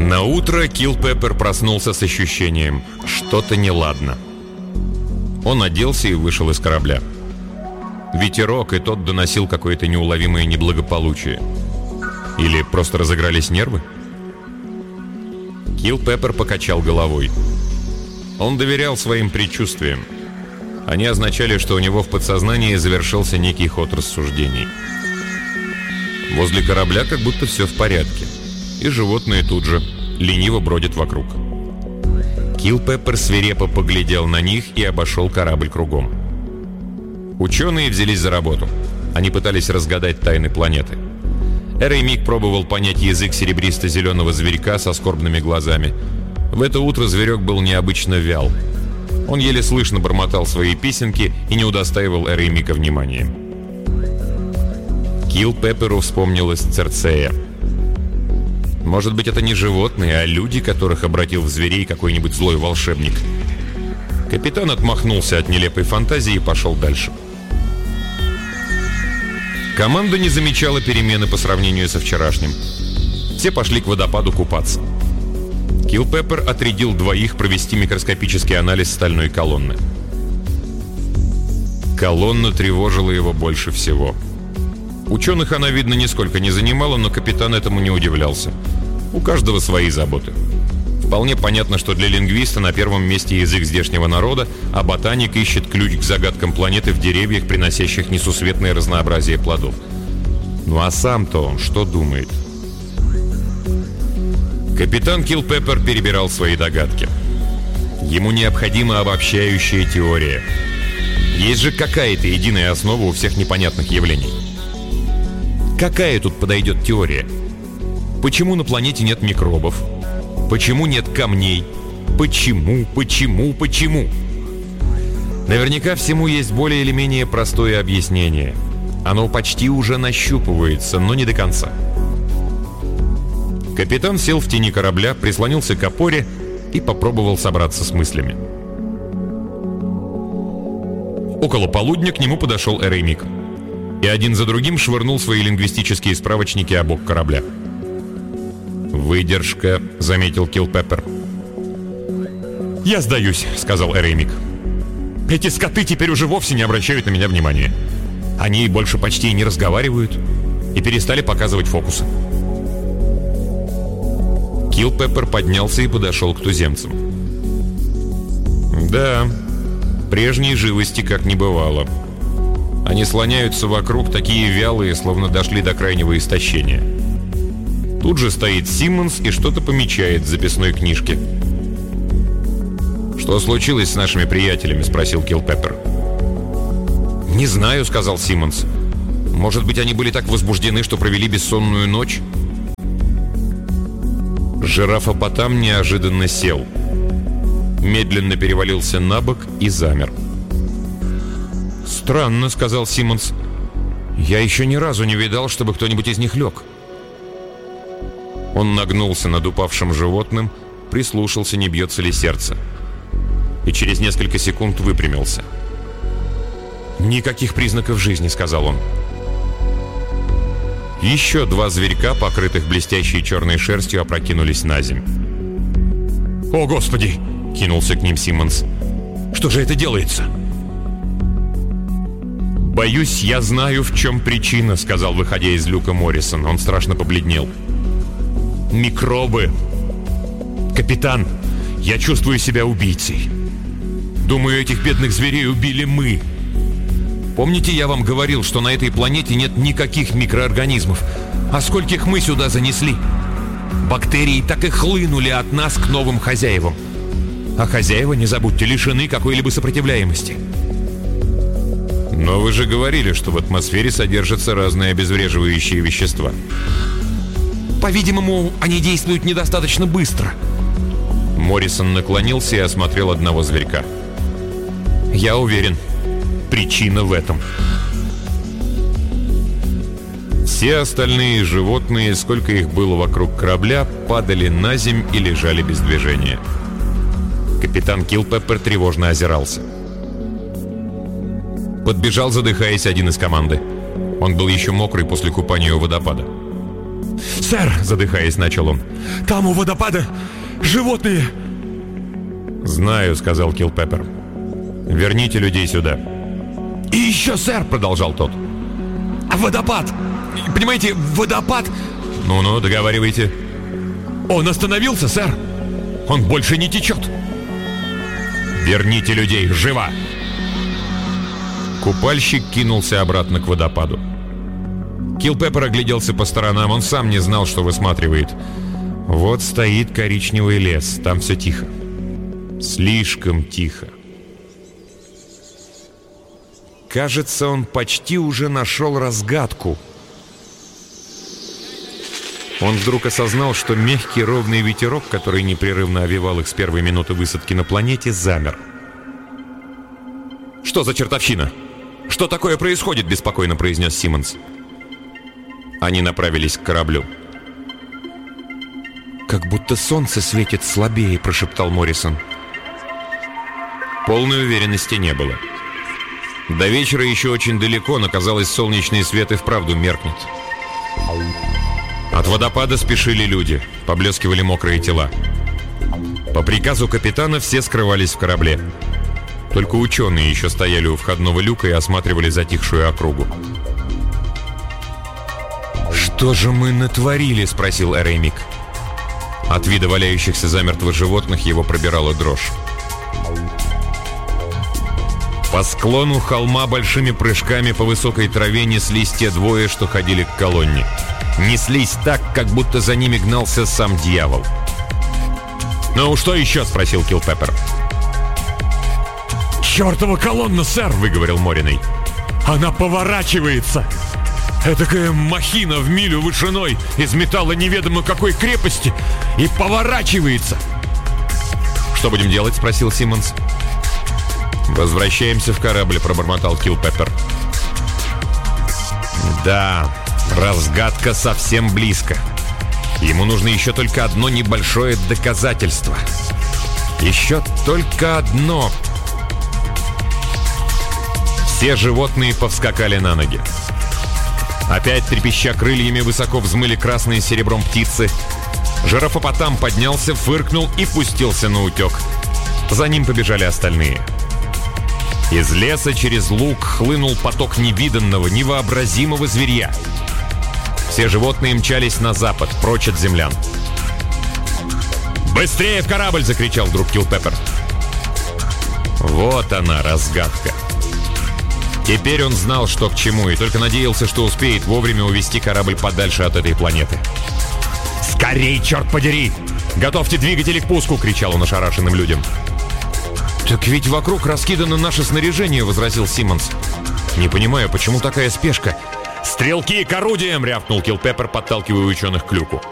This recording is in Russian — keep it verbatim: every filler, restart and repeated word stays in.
Наутро Килпеппер проснулся с ощущением: что-то неладно. Он оделся и вышел из корабля. Ветерок, и тот доносил какое-то неуловимое неблагополучие. Или просто разыгрались нервы? Килпеппер покачал головой. Он доверял своим предчувствиям. Они означали, что у него в подсознании завершился некий ход рассуждений. Возле корабля как будто все в порядке. И животные тут же лениво бродят вокруг. Килпеппер свирепо поглядел на них и обошел корабль кругом. Ученые взялись за работу. Они пытались разгадать тайны планеты. Эрей Мик пробовал понять язык серебристо-зеленого зверька со скорбными глазами. В это утро зверек был необычно вял. Он еле слышно бормотал свои песенки и не удостаивал Эрей Мика вниманием. Килпепперу вспомнилась Церцея. Может быть, это не животные, а люди, которых обратил в зверей какой-нибудь злой волшебник. Капитан отмахнулся от нелепой фантазии и пошел дальше. Команда не замечала перемены по сравнению со вчерашним. Все пошли к водопаду купаться. Килпеппер отрядил двоих провести микроскопический анализ стальной колонны. Колонна тревожила его больше всего. Ученых она, видно, нисколько не занимала, но капитан этому не удивлялся. У каждого свои заботы. Вполне понятно, что для лингвиста на первом месте язык здешнего народа, а ботаник ищет ключ к загадкам планеты в деревьях, приносящих несусветное разнообразие плодов. Ну а сам-то он что думает? Капитан Килпеппер перебирал свои догадки. Ему необходима обобщающая теория. Есть же какая-то единая основа у всех непонятных явлений. Какая тут подойдет теория? Почему на планете нет микробов? Почему нет камней? Почему, почему, почему? Наверняка всему есть более или менее простое объяснение. Оно почти уже нащупывается, но не до конца. Капитан сел в тени корабля, прислонился к опоре и попробовал собраться с мыслями. Около полудня к нему подошел Эрей Мик. И один за другим швырнул свои лингвистические справочники о бок корабля. «Выдержка», — заметил Килпеппер. «Я сдаюсь», — сказал Эрей Мик. «Эти скоты теперь уже вовсе не обращают на меня внимания. Они больше почти и не разговаривают и перестали показывать фокусы». Килпеппер поднялся и подошел к туземцам. «Да, прежней живости как не бывало. Они слоняются вокруг, такие вялые, словно дошли до крайнего истощения. Тут же стоит Симмонс и что-то помечает в записной книжке». «Что случилось с нашими приятелями?» — спросил Килпеппер. «Не знаю», — сказал Симмонс. «Может быть, они были так возбуждены, что провели бессонную ночь?» Жирафопотам неожиданно сел. Медленно перевалился на бок и замер. «Странно», — сказал Симмонс. «Я еще ни разу не видал, чтобы кто-нибудь из них лег». Он нагнулся над упавшим животным, прислушался, не бьется ли сердце. И через несколько секунд выпрямился. «Никаких признаков жизни», — сказал он. Еще два зверька, покрытых блестящей черной шерстью, опрокинулись на земь. «О, Господи!» — кинулся к ним Симмонс. «Что же это делается?» «Боюсь, я знаю, в чем причина», — сказал, выходя из люка, Моррисон. Он страшно побледнел. «Микробы! Капитан, я чувствую себя убийцей. Думаю, этих бедных зверей убили мы. Помните, я вам говорил, что на этой планете нет никаких микроорганизмов? А скольких мы сюда занесли? Бактерии так и хлынули от нас к новым хозяевам. А хозяева, не забудьте, лишены какой-либо сопротивляемости». «Но вы же говорили, что в атмосфере содержатся разные обезвреживающие вещества». «По-видимому, они действуют недостаточно быстро». Моррисон наклонился и осмотрел одного зверька. «Я уверен, причина в этом». Все остальные животные, сколько их было вокруг корабля, падали на земь и лежали без движения. Капитан Килпеппер тревожно озирался. Подбежал, задыхаясь, один из команды. Он был еще мокрый после купания у водопада. «Сэр», — задыхаясь, начал он, — «там у водопада животные». «Знаю», — сказал Килпеппер. «Верните людей сюда». «И еще, сэр», — продолжал тот, — «водопад! Понимаете, водопад...» «Ну-ну, договаривайте». «Он остановился, сэр! Он больше не течет!» «Верните людей, живо!» Купальщик кинулся обратно к водопаду. Килпеппер огляделся по сторонам, он сам не знал, что высматривает. Вот стоит коричневый лес, там все тихо. Слишком тихо. Кажется, он почти уже нашел разгадку. Он вдруг осознал, что мягкий ровный ветерок, который непрерывно овевал их с первой минуты высадки на планете, замер. «Что за чертовщина? Что такое происходит?» — беспокойно произнес Симмонс. Они направились к кораблю. «Как будто солнце светит слабее», — прошептал Моррисон. Полной уверенности не было. До вечера еще очень далеко, но, казалось, солнечный свет и вправду меркнет. От водопада спешили люди, поблескивали мокрые тела. По приказу капитана все скрывались в корабле. Только ученые еще стояли у входного люка и осматривали затихшую округу. «Что же мы натворили?» — спросил Эремик. От вида валяющихся замертво животных его пробирала дрожь. По склону холма большими прыжками по высокой траве неслись те двое, что ходили к колонне. Неслись так, как будто за ними гнался сам дьявол. «Ну, что еще?» — спросил Килпеппер. «Чертова колонна, сэр!» — выговорил Мориной. «Она поворачивается! Этакая махина в милю вышиной из металла неведомо какой крепости и поворачивается!» «Что будем делать?» — спросил Симмонс. «Возвращаемся в корабль», — пробормотал Килпеппер. «Да, разгадка совсем близко. Ему нужно еще только одно небольшое доказательство. Еще только одно». Все животные повскакали на ноги. Опять, трепеща крыльями, высоко взмыли красные с серебром птицы. Жирафопотам поднялся, фыркнул и пустился на утек. За ним побежали остальные. Из леса через луг хлынул поток невиданного, невообразимого зверья. Все животные мчались на запад, прочь от землян. «Быстрее в корабль!» — закричал вдруг Килпеппер. Вот она, разгадка. Теперь он знал, что к чему, и только надеялся, что успеет вовремя увести корабль подальше от этой планеты. «Скорей, черт подери! Готовьте двигатели к пуску!» — кричал он ошарашенным людям. «Так ведь вокруг раскидано наше снаряжение», — возразил Симмонс. «Не понимаю, почему такая спешка?» «Стрелки к орудиям!» — рявкнул Килпеппер, подталкивая ученых к люку.